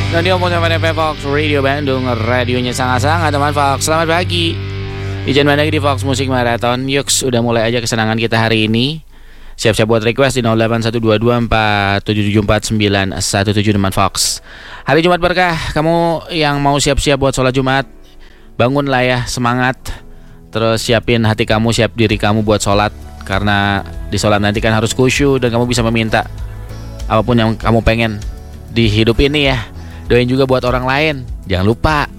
Radio Motivasi Fox Radio Bandung, radionya sangat-sangat teman Fox. Selamat pagi. Ijan lagi di Fox Musik Marathon. Yuks, udah mulai aja kesenangan kita hari ini. Siap-siap buat request di 081224774917 teman Fox. Hari Jumat berkah. Kamu yang mau siap-siap buat sholat Jumat, bangunlah ya, semangat. Terus siapin hati kamu, siap diri kamu buat sholat. Karena di sholat nanti kan harus khusyuk dan kamu bisa meminta apapun yang kamu pengen di hidup ini ya. Doain juga buat orang lain. Jangan lupa